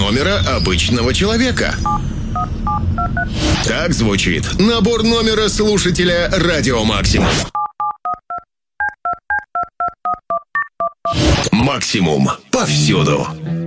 номера обычного человека. Так звучит набор номера слушателя «Радио Максимум». Максимум повсюду.